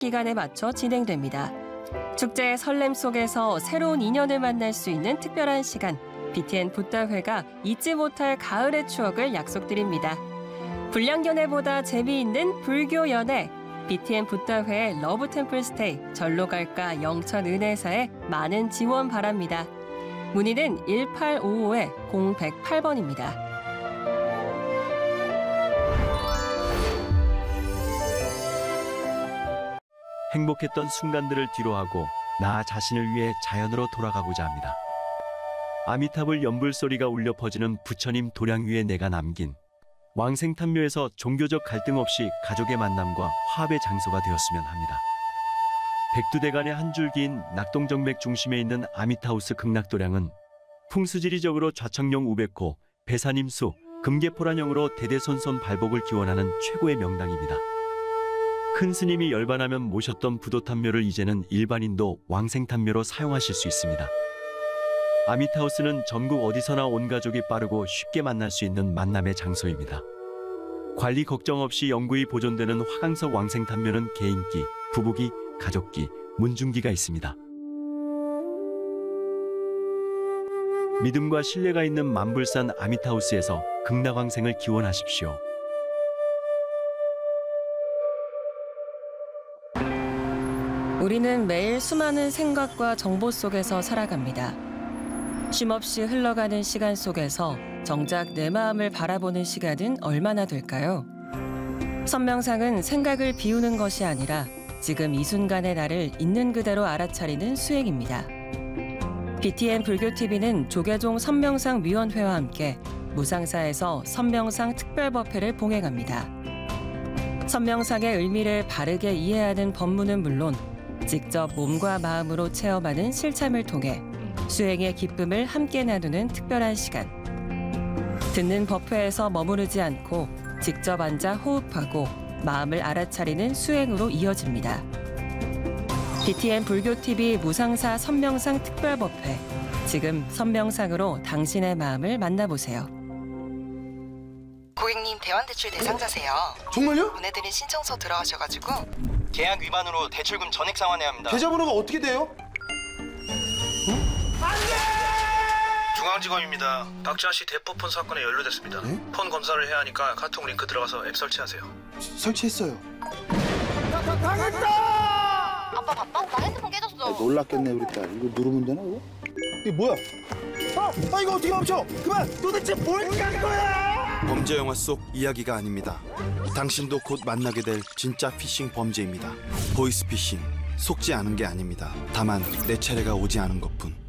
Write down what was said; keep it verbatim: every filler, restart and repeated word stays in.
기간에 맞춰 진행됩니다. 축제의 설렘 속에서 새로운 인연을 만날 수 있는 특별한 시간, 비티엔 붓다회가 잊지 못할 가을의 추억을 약속드립니다. 불량연애보다 재미있는 불교 연애, 비티엔 붓다회의 러브 템플 스테이 절로 갈까 영천 은혜사에 많은 지원 바랍니다. 문의는 일팔오오 공백팔 번입니다. 행복했던 순간들을 뒤로하고 나 자신을 위해 자연으로 돌아가고자 합니다. 아미타불 연불소리가 울려 퍼지는 부처님 도량 위에 내가 남긴 왕생탄묘에서 종교적 갈등 없이 가족의 만남과 화합의 장소가 되었으면 합니다. 백두대간의 한 줄기인 낙동정맥 중심에 있는 아미타우스 극락도량은 풍수지리적으로 좌청룡 우백호, 배산임수, 금계포란형으로 대대손손 발복을 기원하는 최고의 명당입니다. 큰 스님이 열반하면 모셨던 부도탄묘를 이제는 일반인도 왕생탄묘로 사용하실 수 있습니다. 아미타우스는 전국 어디서나 온 가족이 빠르고 쉽게 만날 수 있는 만남의 장소입니다. 관리 걱정 없이 영구히 보존되는 화강석 왕생탄묘는 개인기, 부부기, 가족기, 문중기가 있습니다. 믿음과 신뢰가 있는 만불산 아미타우스에서 극락왕생을 기원하십시오. 우리는 매일 수많은 생각과 정보 속에서 살아갑니다. 쉼없이 흘러가는 시간 속에서 정작 내 마음을 바라보는 시간은 얼마나 될까요? 선명상은 생각을 비우는 것이 아니라 지금 이 순간의 나를 있는 그대로 알아차리는 수행입니다. 비티엔 불교티비는 조계종 선명상 위원회와 함께 무상사에서 선명상 특별법회를 봉행합니다. 선명상의 의미를 바르게 이해하는 법문은 물론 직접 몸과 마음으로 체험하는 실참을 통해 수행의 기쁨을 함께 나누는 특별한 시간. 듣는 법회에서 머무르지 않고 직접 앉아 호흡하고 마음을 알아차리는 수행으로 이어집니다. 비티엔 불교티비 무상사 선명상 특별법회. 지금 선명상으로 당신의 마음을 만나보세요. 고객님 대환대출 대상자세요. 정말요? 보내드린 신청서 들어가셔가지고 계약 위반으로 대출금 전액 상환해야 합니다. 계좌번호가 어떻게 돼요? 중앙지검입니다. 박지아 씨 대포폰 사건에 연루됐습니다. 네? 폰 검사를 해야 하니까 카톡 링크 들어가서 앱 설치하세요. 설치했어요. 아빠 바빠? 나 핸드폰 깨졌어. 아, 놀랐겠네 우리 딸. 이거 누르면 되나 이거? 이게 뭐야? 아, 아 이거 어떻게 멈춰? 그만! 도대체 뭘 깐 거야? 범죄 영화 속 이야기가 아닙니다. 당신도 곧 만나게 될 진짜 피싱 범죄입니다. 보이스피싱, 속지 않은 게 아닙니다. 다만 내 차례가 오지 않은 것뿐.